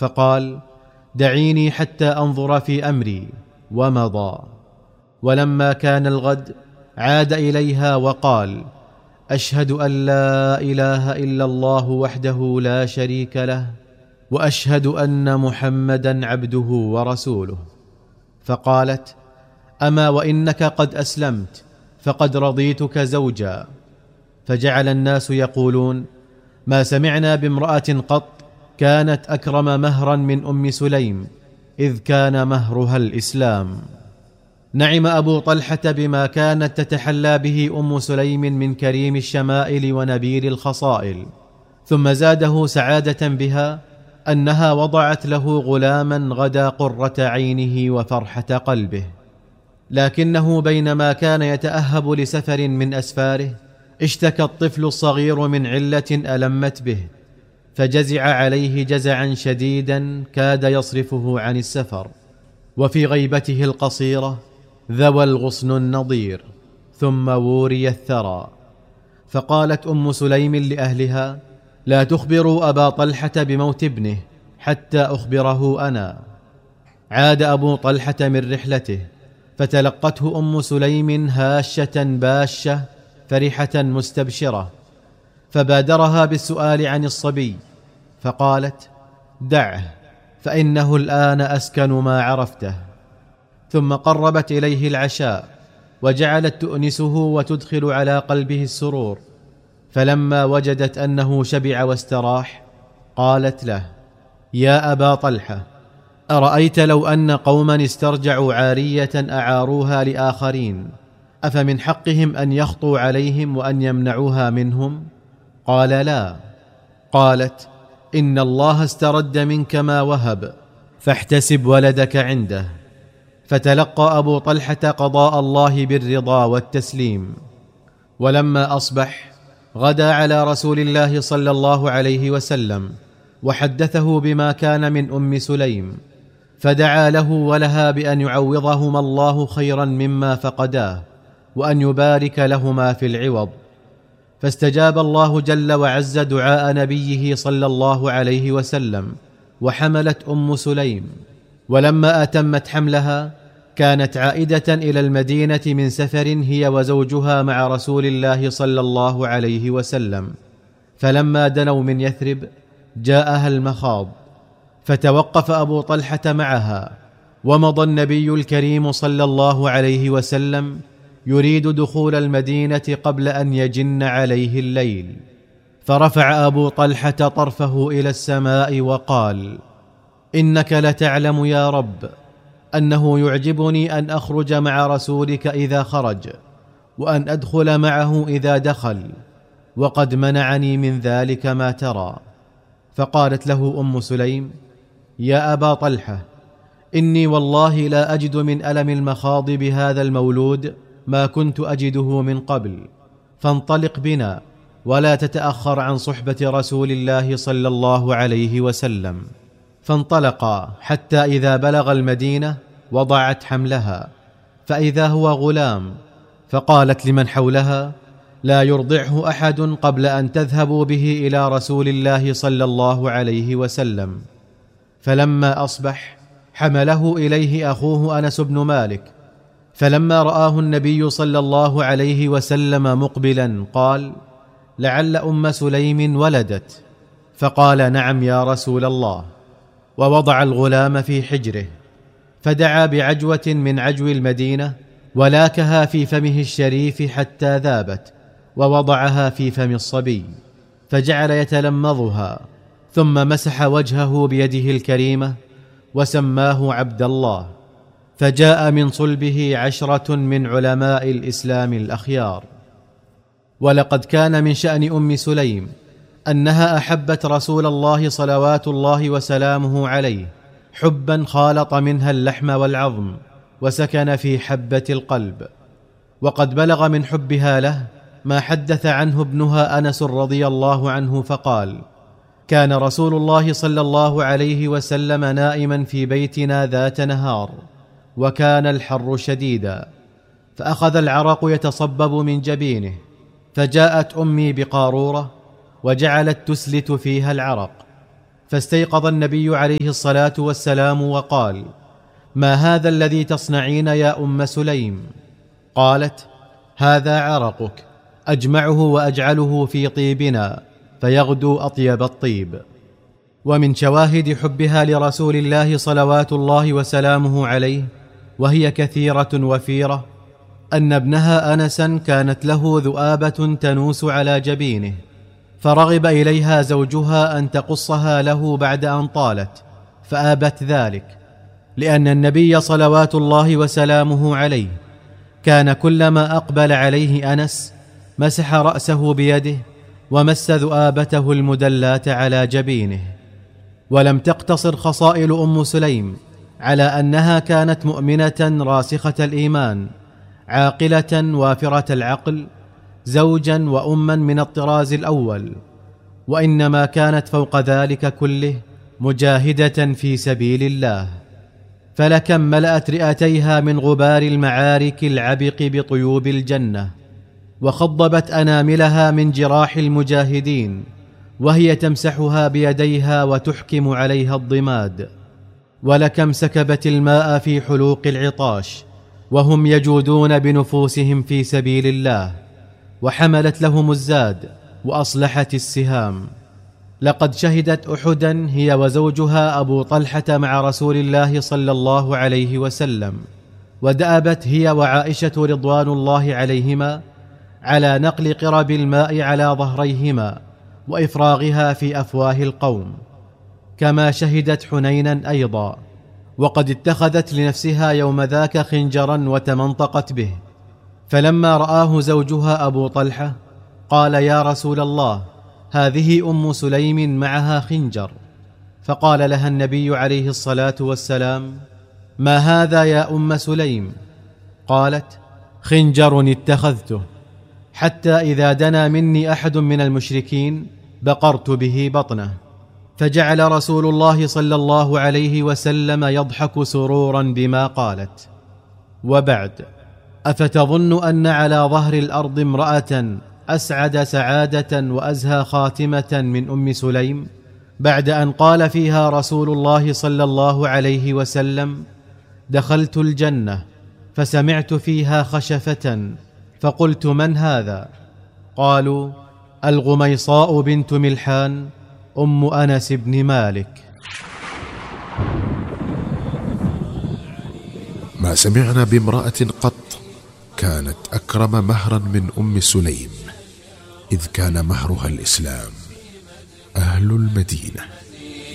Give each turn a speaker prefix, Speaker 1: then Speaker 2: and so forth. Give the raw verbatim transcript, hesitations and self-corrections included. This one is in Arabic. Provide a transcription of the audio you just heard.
Speaker 1: فقال: دعيني حتى أنظر في أمري، ومضى. ولما كان الغد عاد إليها وقال: أشهد أن لا إله إلا الله وحده لا شريك له، وأشهد أن محمدا عبده ورسوله. فقالت: أما وإنك قد أسلمت فقد رضيتك زوجا. فجعل الناس يقولون: ما سمعنا بامرأة قط كانت أكرم مهرا من أم سليم، إذ كان مهرها الإسلام. نعم أبو طلحة بما كانت تتحلى به أم سليم من كريم الشمائل ونبيل الخصائل، ثم زاده سعادة بها أنها وضعت له غلاما غدا قرة عينه وفرحة قلبه. لكنه بينما كان يتأهب لسفر من أسفاره، اشتكى الطفل الصغير من علة ألمت به، فجزع عليه جزعا شديدا كاد يصرفه عن السفر. وفي غيبته القصيرة ذوى الغصن النضير، ثم ووري الثرى. فقالت أم سليم لأهلها: لا تخبروا أبا طلحة بموت ابنه حتى أخبره أنا. عاد أبو طلحة من رحلته، فتلقته أم سليم هاشة باشة فرحة مستبشرة، فبادرها بالسؤال عن الصبي، فقالت: دعه، فإنه الآن أسكن ما عرفته. ثم قربت إليه العشاء، وجعلت تؤنسه وتدخل على قلبه السرور. فلما وجدت أنه شبع واستراح، قالت له: يا أبا طلحة، أرأيت لو أن قوما استرجعوا عارية أعاروها لآخرين، أفمن حقهم أن يخطوا عليهم وأن يمنعوها منهم؟ قال: لا. قالت: إن الله استرد منك ما وهب، فاحتسب ولدك عنده. فتلقى أبو طلحة قضاء الله بالرضا والتسليم. ولما أصبح غدا على رسول الله صلى الله عليه وسلم، وحدثه بما كان من أم سليم، فدعا له ولها بأن يعوضهما الله خيرا مما فقداه، وأن يبارك لهما في العوض. فاستجاب الله جل وعز دعاء نبيه صلى الله عليه وسلم، وحملت أم سليم. ولما أتمت حملها كانت عائدة إلى المدينة من سفر هي وزوجها مع رسول الله صلى الله عليه وسلم. فلما دنوا من يثرب جاءها المخاض، فتوقف أبو طلحة معها، ومضى النبي الكريم صلى الله عليه وسلم يريد دخول المدينة قبل أن يجن عليه الليل. فرفع أبو طلحة طرفه إلى السماء وقال: إنك لتعلم يا رب أنه يعجبني أن أخرج مع رسولك إذا خرج، وأن أدخل معه إذا دخل، وقد منعني من ذلك ما ترى. فقالت له أم سليم: يا أبا طلحة، إني والله لا أجد من ألم المخاض بهذا المولود ما كنت أجده من قبل، فانطلق بنا ولا تتأخر عن صحبة رسول الله صلى الله عليه وسلم. فانطلقا حتى إذا بلغ المدينة وضعت حملها، فإذا هو غلام. فقالت لمن حولها: لا يرضعه أحد قبل أن تذهبوا به إلى رسول الله صلى الله عليه وسلم. فلما أصبح حمله إليه أخوه أنس بن مالك، فلما رآه النبي صلى الله عليه وسلم مقبلا قال: لعل أم سليم ولدت. فقال: نعم يا رسول الله. ووضع الغلام في حجره، فدعا بعجوة من عجو المدينة ولاكها في فمه الشريف حتى ذابت، ووضعها في فم الصبي، فجعل يتلمضها، ثم مسح وجهه بيده الكريمة وسماه عبد الله. فجاء من صلبه عشرة من علماء الإسلام الأخيار. ولقد كان من شأن أم سليم أنها أحبت رسول الله صلوات الله وسلامه عليه حبا خالط منها اللحم والعظم، وسكن في حبة القلب. وقد بلغ من حبها له ما حدث عنه ابنها أنس رضي الله عنه فقال: كان رسول الله صلى الله عليه وسلم نائما في بيتنا ذات نهار، وكان الحر شديدا، فأخذ العرق يتصبب من جبينه، فجاءت أمي بقارورة وجعلت تسلت فيها العرق، فاستيقظ النبي عليه الصلاة والسلام وقال: ما هذا الذي تصنعين يا أم سليم؟ قالت: هذا عرقك، أجمعه وأجعله في طيبنا فيغدو أطيب الطيب. ومن شواهد حبها لرسول الله صلوات الله وسلامه عليه وهي كثيرة وفيرة أن ابنها أنسا كانت له ذؤابة تنوس على جبينه، فرغب إليها زوجها أن تقصها له بعد أن طالت، فآبت ذلك، لأن النبي صلوات الله وسلامه عليه كان كلما أقبل عليه أنس مسح رأسه بيده ومس ذؤابته المدلاة على جبينه. ولم تقتصر خصائل أم سليم على أنها كانت مؤمنة راسخة الإيمان، عاقلة وافرة العقل، زوجا وأما من الطراز الأول، وإنما كانت فوق ذلك كله مجاهدة في سبيل الله. فلكم ملأت رئتيها من غبار المعارك العبق بطيوب الجنة، وخضبت أناملها من جراح المجاهدين وهي تمسحها بيديها وتحكم عليها الضماد. ولكم سكبت الماء في حلوق العطاش وهم يجودون بنفوسهم في سبيل الله، وحملت لهم الزاد وأصلحت السهام. لقد شهدت أحدا هي وزوجها أبو طلحة مع رسول الله صلى الله عليه وسلم، ودأبت هي وعائشة رضوان الله عليهما على نقل قرب الماء على ظهريهما وإفراغها في أفواه القوم، كما شهدت حنينا أيضا، وقد اتخذت لنفسها يوم ذاك خنجرا وتمنطقت به. فلما رآه زوجها أبو طلحة قال: يا رسول الله، هذه أم سليم معها خنجر. فقال لها النبي عليه الصلاة والسلام: ما هذا يا أم سليم؟ قالت: خنجر اتخذته، حتى إذا دنا مني أحد من المشركين بقرت به بطنه. فجعل رسول الله صلى الله عليه وسلم يضحك سرورا بما قالت. وبعد، أفتظن أن على ظهر الأرض امرأة أسعد سعادة وأزهى خاتمة من أم سليم، بعد أن قال فيها رسول الله صلى الله عليه وسلم: دخلت الجنة فسمعت فيها خشفة فقلت: من هذا؟ قالوا: الغميصاء بنت ملحان أم أنس بن مالك.
Speaker 2: ما سمعنا بامرأة قط كانت أكرم مهرا من أم سليم، إذ كان مهرها الإسلام. أهل المدينة.